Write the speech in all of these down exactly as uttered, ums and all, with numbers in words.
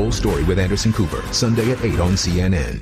whole story with Anderson Cooper, Sunday at eight on C N N.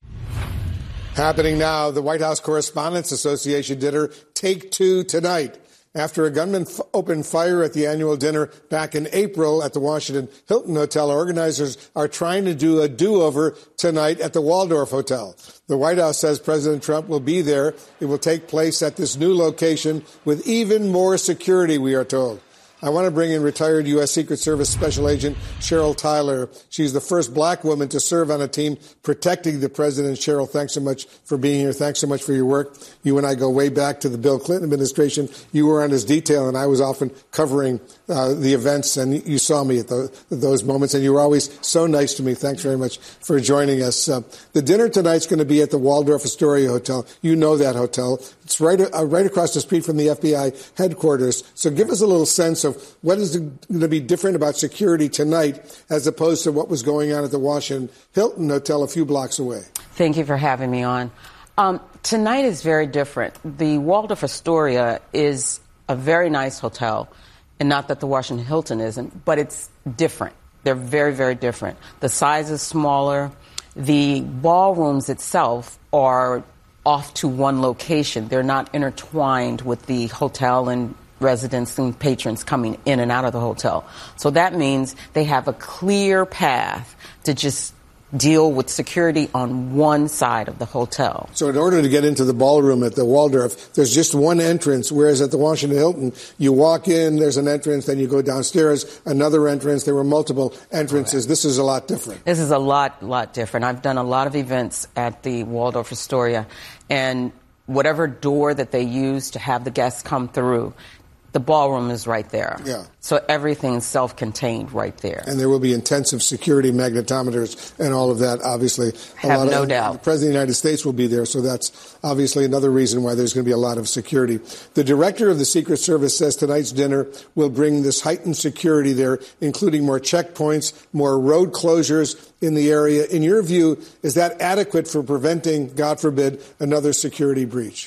Happening now, the White House Correspondents Association dinner, take two tonight. After a gunman f- opened fire at the annual dinner back in April at the Washington Hilton Hotel, organizers are trying to do a do-over tonight at the Waldorf Hotel. The White House says President Trump will be there. It will take place at this new location with even more security, we are told. I want to bring in retired U S. Secret Service Special Agent Cheryl Tyler. She's the first black woman to serve on a team protecting the president. Cheryl, thanks so much for being here. Thanks so much for your work. You and I go way back to the Bill Clinton administration. You were on his detail, and I was often covering uh, the events, and you saw me at, the, at those moments, and you were always so nice to me. Thanks very much for joining us. Uh, the dinner tonight's going to be at the Waldorf Astoria Hotel. You know that hotel. It's right, uh, right across the street from the F B I headquarters. So give us a little sense of what is going to be different about security tonight as opposed to what was going on at the Washington Hilton Hotel a few blocks away. Thank you for having me on. Um, tonight is very different. The Waldorf Astoria is a very nice hotel, and not that the Washington Hilton isn't, but it's different. They're very, very different. The size is smaller. The ballrooms itself are off to one location. They're not intertwined with the hotel and residents and patrons coming in and out of the hotel. So that means they have a clear path to just deal with security on one side of the hotel. So in order to get into the ballroom at the Waldorf, there's just one entrance, whereas at the Washington Hilton, you walk in, there's an entrance, then you go downstairs, another entrance. There were multiple entrances. This is a lot different. This is a lot, lot different. I've done a lot of events at the Waldorf Astoria, and whatever door that they use to have the guests come through, the ballroom is right there. Yeah. So everything's self-contained right there. And there will be intensive security, magnetometers, and all of that, obviously. A Have lot no of, doubt. The President of the United States will be there, so that's obviously another reason why there's going to be a lot of security. The director of the Secret Service says tonight's dinner will bring this heightened security there, including more checkpoints, more road closures in the area. In your view, is that adequate for preventing, God forbid, another security breach?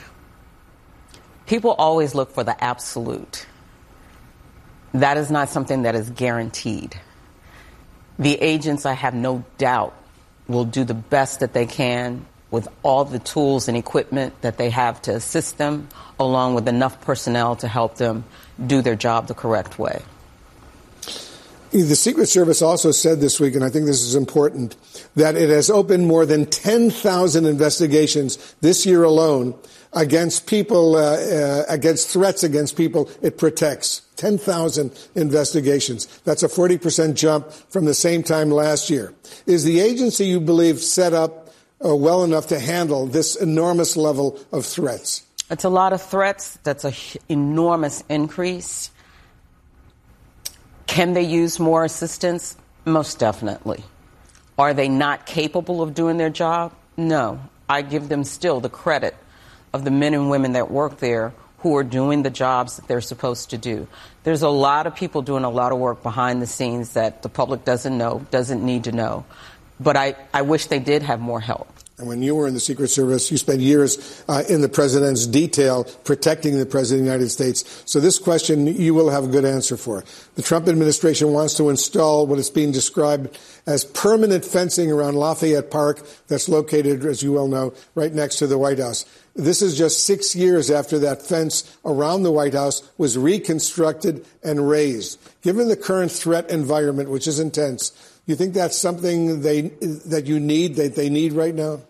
People always look for the absolute. That is not something that is guaranteed. The agents, I have no doubt, will do the best that they can with all the tools and equipment that they have to assist them, along with enough personnel to help them do their job the correct way. The Secret Service also said this week, and I think this is important, that it has opened more than ten thousand investigations this year alone against people, uh, uh, against threats against people it protects. ten thousand investigations. That's a forty percent jump from the same time last year. Is the agency, you believe, set up uh, well enough to handle this enormous level of threats? It's a lot of threats. That's an enormous increase. Can they use more assistance? Most definitely. Are they not capable of doing their job? No. I give them still the credit of the men and women that work there who are doing the jobs that they're supposed to do. There's a lot of people doing a lot of work behind the scenes that the public doesn't know, doesn't need to know. But I, I wish they did have more help. And when you were in the Secret Service, you spent years uh, in the president's detail protecting the president of the United States. So this question you will have a good answer for. The Trump administration wants to install what is being described as permanent fencing around Lafayette Park that's located, as you well know, right next to the White House. This is just six years after that fence around the White House was reconstructed and raised. Given the current threat environment, which is intense, you think that's something they that you need, that they need right now?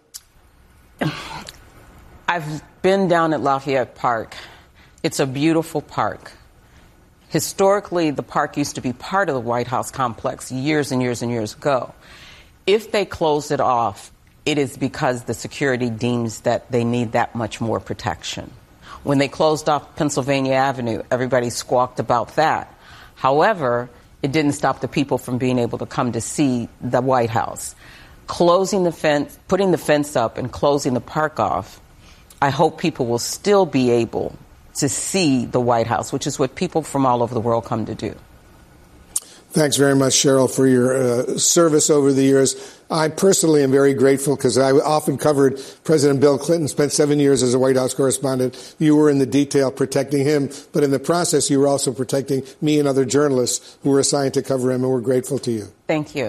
I've been down at Lafayette Park. It's a beautiful park. Historically, the park used to be part of the White House complex years and years and years ago. If they close it off, it is because the security deems that they need that much more protection. When they closed off Pennsylvania Avenue, everybody squawked about that. However, it didn't stop the people from being able to come to see the White House. Closing the fence, putting the fence up and closing the park off, I hope people will still be able to see the White House, which is what people from all over the world come to do. Thanks very much, Cheryl, for your uh, service over the years. I personally am very grateful because I often covered President Bill Clinton, spent seven years as a White House correspondent. You were in the detail protecting him, but in the process, you were also protecting me and other journalists who were assigned to cover him, and we're grateful to you. Thank you.